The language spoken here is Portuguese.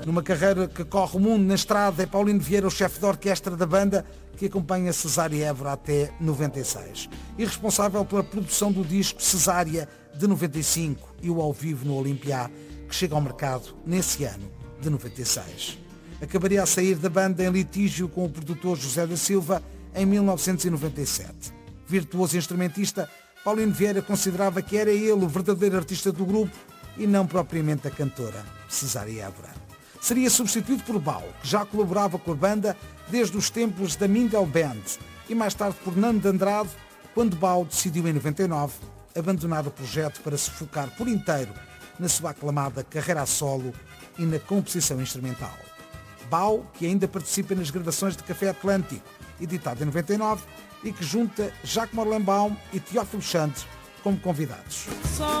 Numa carreira que corre o mundo na estrada, é Paulino Vieira o chefe de orquestra da banda, que acompanha Cesária Évora até 96. E responsável pela produção do disco Cesária de 95 e o ao vivo no Olimpiá, que chega ao mercado nesse ano de 96. Acabaria a sair da banda em litígio com o produtor José da Silva em 1997. Virtuoso instrumentista, Paulino Vieira considerava que era ele o verdadeiro artista do grupo e não propriamente a cantora Cesária Évora. Seria substituído por Bau, que já colaborava com a banda desde os tempos da Mingle Band, e mais tarde por Nando de Andrade, quando Bau decidiu em 99 abandonar o projeto para se focar por inteiro na sua aclamada carreira a solo e na composição instrumental. Bau, que ainda participa nas gravações de Café Atlântico, editado em 99, e que junta Jacques Morlenbaum e Teófilo Chantre como convidados.